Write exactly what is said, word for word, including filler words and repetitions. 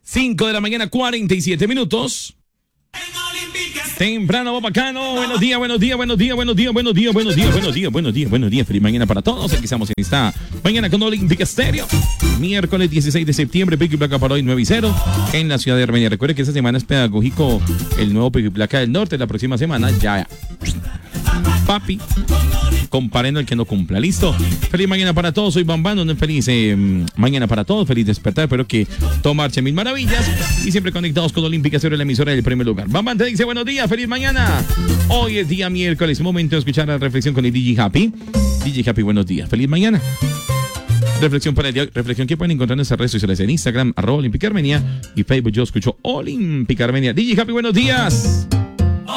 cinco de la mañana, cuarenta y siete minutos. Temprano, bacano. Buenos días, buenos días, buenos días, buenos días, buenos días, buenos días, buenos días, buenos días, buenos días. Feliz mañana para todos. Aquí estamos en esta mañana con Olímpica Estéreo. Miércoles dieciséis de septiembre, Pico y Placa para hoy nueve y cero en la ciudad de Armenia. Recuerde que esta semana es pedagógico el nuevo Pico y Placa del Norte. La próxima semana ya. Papi, comparendo el que no cumpla. Listo. Feliz mañana para todos. Soy Bambán. Un feliz eh, mañana para todos. Feliz despertar. Espero que todo marche mil maravillas. Y siempre conectados con Olímpica Estéreo, la emisora del primer lugar. Bambán te dice buenos días. Feliz mañana. Hoy es día miércoles. Momento de escuchar la reflexión con el D J Happy. D J Happy, buenos días. Feliz mañana. Reflexión para el día, reflexión que pueden encontrar en nuestras redes sociales en Instagram, arroba Olímpica Armenia y Facebook. Yo escucho Olímpica Armenia. D J Happy, buenos días.